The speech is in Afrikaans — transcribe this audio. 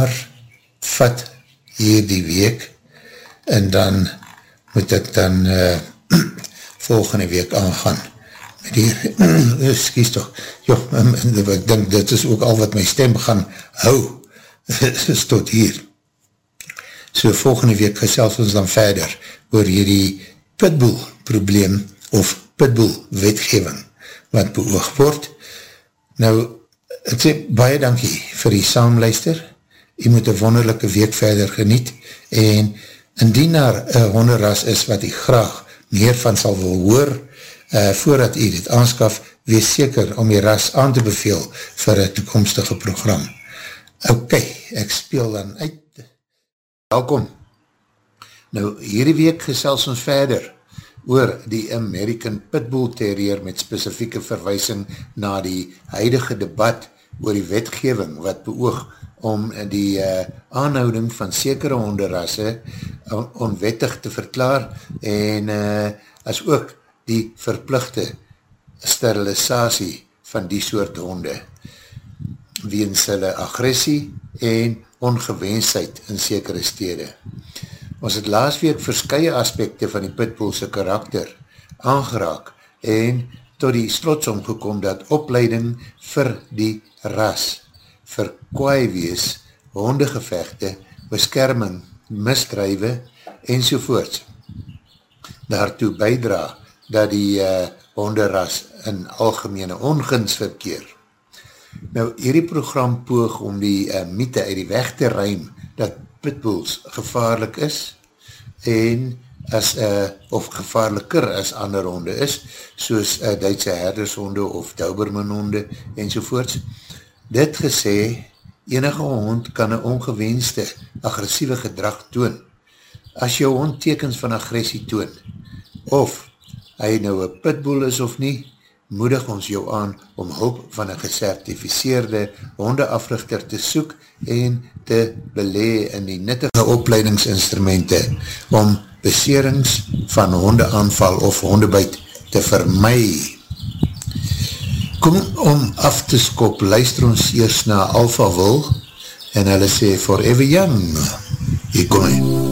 maar vat hier die week en dan moet ek dan volgende week aangaan met die, excuse toch, ek dink dit is ook al wat my stem gaan hou, is tot hier. So volgende week gesels ons dan verder oor hierdie pitbull probleem of pitbull wetgewing wat beoog word. Nou, ek sê baie dankie vir die saamluister. Jy moet een wonderlijke week verder geniet en indien daar een honderras is wat jy graag meer van sal wil hoor, voordat jy dit aanskaf, wees seker om jy ras aan te beveel vir een toekomstige program. Ok, ek speel dan uit. Welkom. Nou, hierdie week gesels ons verder oor die American Pitbull Terrier met spesifieke verwysing na die huidige debat oor die wetgewing wat beoog om die aanhouding van sekere honderrasse onwettig te verklaar en as ook die verpligte sterilisatie van die soort honde weens hulle agressie en ongewensheid in sekere stede. Ons het laas week verskeie aspekte van die pitbullse karakter aangeraak en tot die slotsom gekom dat opleiding vir die ras, vir kwaai wees, hondegevegte, beskerming, misdrywe ensovoorts daartoe bydra dat die honderras in algemene onguns verkeer. Nou, hierdie program poog om die mythe uit die weg te ruim dat pitbulls gevaarlik is en of gevaarliker as ander honde is, soos Duitse herdershonde of Dobermanhonde ensovoorts. Dit gesê, enige hond kan 'n ongewenste, aggressieve gedrag toon. As jou hond tekens van aggressie toon, of hy nou 'n pitbull is of nie, moedig ons jou aan om hulp van 'n gesertifiseerde hondeafrigter te soek en te belê in die nuttige opleidingsinstrumente om beserings van hondeaanval of hondebyt te vermy. Kom om af te skop, luister ons eers na Alphaville en hulle sê Forever Young. Hier kom hy.